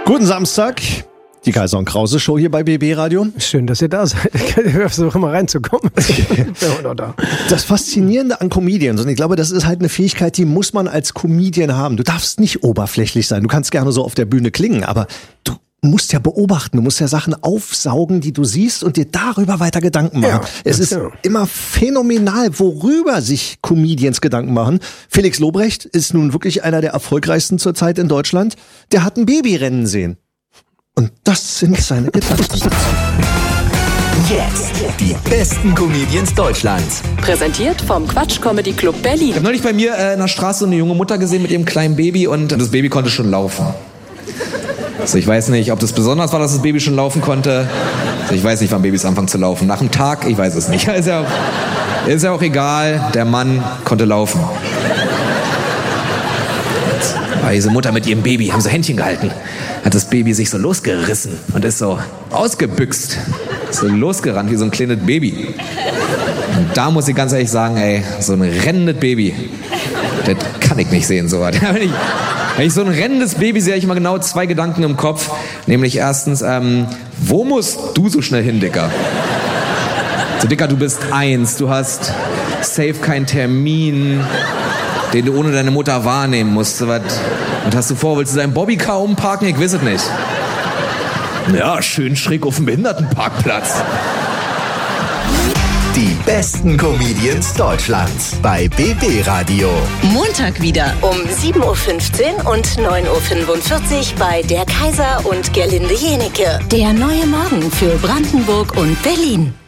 Guten Samstag, die Kaiser und Krause Show hier bei BB Radio. Schön, dass ihr da seid. Ich versuche mal reinzukommen. Das Faszinierende an Comedians, und ich glaube, das ist halt eine Fähigkeit, die muss man als Comedian haben. Du darfst nicht oberflächlich sein. Du kannst gerne so auf der Bühne klingen, aber du musst ja beobachten, du musst ja Sachen aufsaugen, die du siehst und dir darüber weiter Gedanken machen. Ja, es ist immer phänomenal, worüber sich Comedians Gedanken machen. Felix Lobrecht ist nun wirklich einer der erfolgreichsten zurzeit in Deutschland. Der hat ein Babyrennen sehen. Und das sind seine Gedanken. Jetzt die besten Comedians Deutschlands. Präsentiert vom Quatsch Comedy Club Berlin. Ich habe neulich bei mir in der Straße eine junge Mutter gesehen mit ihrem kleinen Baby und das Baby konnte schon laufen. Also ich weiß nicht, ob das besonders war, dass das Baby schon laufen konnte. Also ich weiß nicht, wann Babys anfangen zu laufen. Nach einem Tag? Ich weiß es nicht. Ist ja auch egal. Der Mann konnte laufen. Aber diese Mutter mit ihrem Baby haben so Händchen gehalten. Hat das Baby sich so losgerissen und ist so ausgebüxt. So losgerannt wie so ein kleines Baby. Und da muss ich ganz ehrlich sagen, ey, so ein rennendes Baby, das kann ich nicht sehen, sowas. Wenn ich so ein rennendes Baby sehe, habe ich immer genau 2 Gedanken im Kopf. Nämlich erstens, wo musst du so schnell hin, Dicker? So, Dicker, du bist 1, du hast safe keinen Termin, den du ohne deine Mutter wahrnehmen musst. So was. Und hast du vor, willst du deinen Bobbycar umparken? Ich weiß es nicht. Ja, schön schräg auf dem Behindertenparkplatz. Die besten Comedians Deutschlands bei BB Radio. Montag wieder um 7.15 Uhr und 9.45 Uhr bei der Kaiser und Gerlinde Jenecke. der neue Morgen für Brandenburg und Berlin.